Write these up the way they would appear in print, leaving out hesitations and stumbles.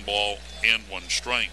1 ball and 1 strike.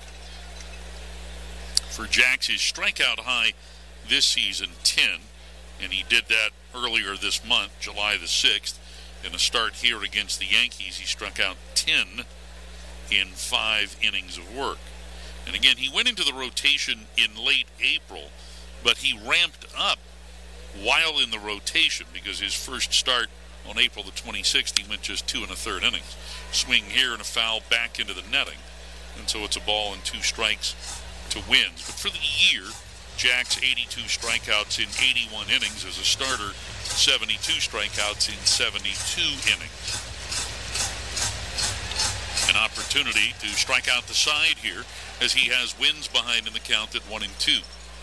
For Jax, his strikeout high this season, 10, and he did that earlier this month, July the 6th. In a start here against the Yankees, he struck out 10 in 5 innings of work. And again, he went into the rotation in late April, but he ramped up while in the rotation because his first start on April the 26th, he went just 2 1/3 innings. Swing here and a foul back into the netting. And so it's a ball and 2 strikes to wins. But for the year, Jax 82 strikeouts in 81 innings as a starter, 72 strikeouts in 72 innings. An opportunity to strike out the side here as he has Wins behind in the count at 1-2.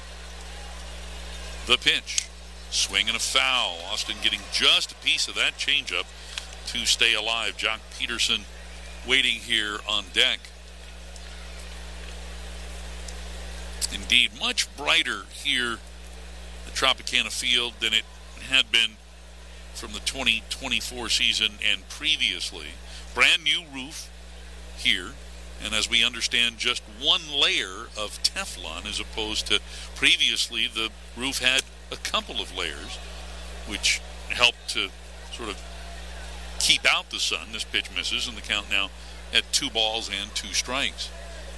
The pitch. Swing and a foul. Austin getting just a piece of that changeup to stay alive. Jock Peterson waiting here on deck. Indeed, much brighter here at Tropicana Field than it had been from the 2024 season and previously. Brand new roof here, and as we understand, just 1 layer of Teflon as opposed to previously the roof had a couple of layers, which helped to sort of keep out the sun. This pitch misses, and the count now at 2 balls and 2 strikes.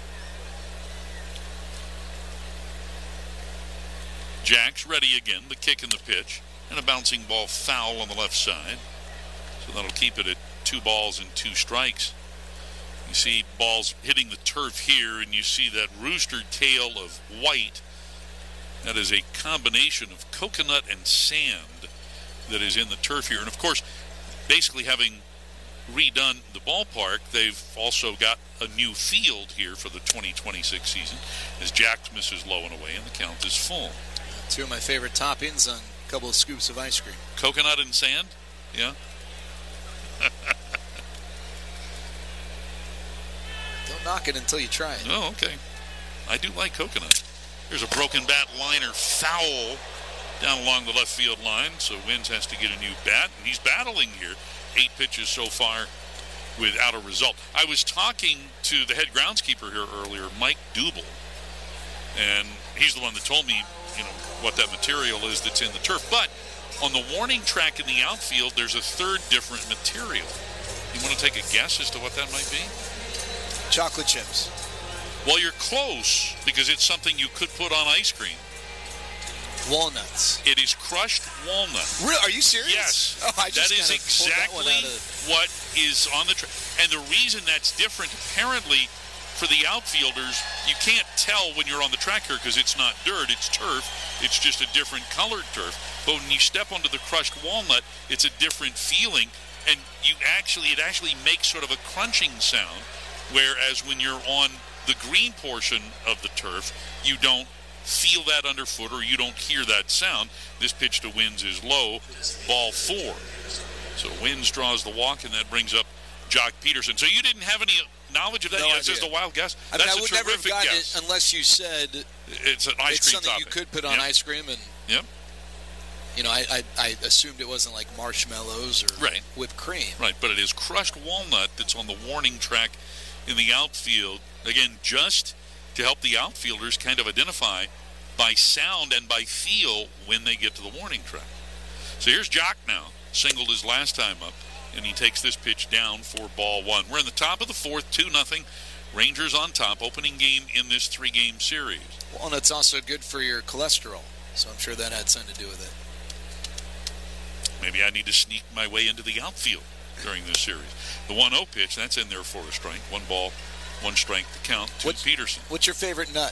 Jax ready again, the kick and the pitch, and a bouncing ball foul on the left side. So that'll keep it at 2 balls and 2 strikes. You see balls hitting the turf here, and you see that rooster tail of white. That is a combination of coconut and sand that is in the turf here. And, of course, basically having redone the ballpark, they've also got a new field here for the 2026 season as Jax misses low and away, and the count is full. 2 of my favorite toppings on a couple of scoops of ice cream. Coconut and sand? Yeah. Don't knock it until you try it. Oh, okay. I do like coconut. There's a broken bat liner foul down along the left field line, so Wins has to get a new bat, and he's battling here. 8 pitches so far without a result. I was talking to the head groundskeeper here earlier, Mike Dubel, and he's the one that told me, what that material is that's in the turf. But on the warning track in the outfield, there's a 3rd different material. You want to take a guess as to what that might be? Chocolate chips. Well, you're close because it's something you could put on ice cream. Walnuts. It is crushed walnut. Really? Are you serious? Yes. Oh, that is exactly what is on the track. And the reason that's different, apparently, for the outfielders, you can't tell when you're on the track here because it's not dirt, it's turf. It's just a different colored turf. But when you step onto the crushed walnut, it's a different feeling, and it actually makes sort of a crunching sound, whereas when you're on the green portion of the turf, you don't feel that underfoot or you don't hear that sound. This pitch to Wins is low, ball 4. So Wins draws the walk, and that brings up Jock Peterson. So you didn't have any knowledge of that? No, That's just a wild guess. I would never have gotten it unless you said it's an ice cream something topping. You could put on ice cream. And yep. I assumed it wasn't like marshmallows or whipped cream. Right, but it is crushed walnut that's on the warning track in the outfield. Again, just to help the outfielders kind of identify by sound and by feel when they get to the warning track. So here's Jock now. Singled his last time up, and he takes this pitch down for ball 1. We're in the top of the 4th, 2-0. Rangers on top, opening game in this 3-game series. Well, and it's also good for your cholesterol, so I'm sure that had something to do with it. Maybe I need to sneak my way into the outfield during this series. The 1-0 pitch, that's in there for a strike. 1 ball, 1 strike to count to Peterson. What's your favorite nut?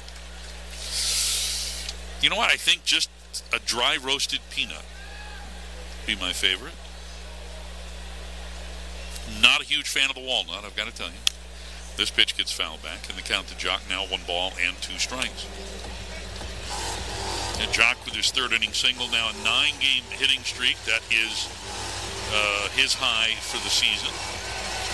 You know what? I think just a dry roasted peanut be my favorite. Not a huge fan of the walnut, I've got to tell you. This pitch gets fouled back, and the count to Jock now 1 ball and 2 strikes. And Jock with his 3rd inning single, now a 9-game hitting streak. That is his high for the season.